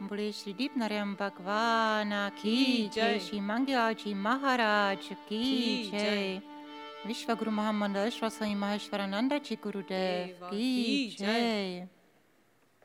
बोले श्री दीपनारायण भगवान की जय, श्री मंगलाजी महाराज की जय, विश्व गुरु महामंडल स्वामी महेश्वरानंद जी गुरुदेव की जय।